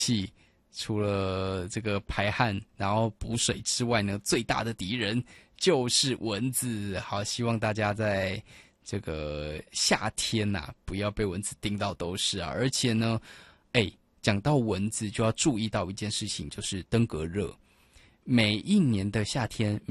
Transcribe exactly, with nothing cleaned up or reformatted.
气除了这个排汗然后补水之外呢，最大的敌人就是蚊子。好，希望大家在这个夏天呐、啊，不要被蚊子叮到都是啊。而且呢，哎，讲到蚊子就要注意到一件事情，就是登革热。每一年的夏天，每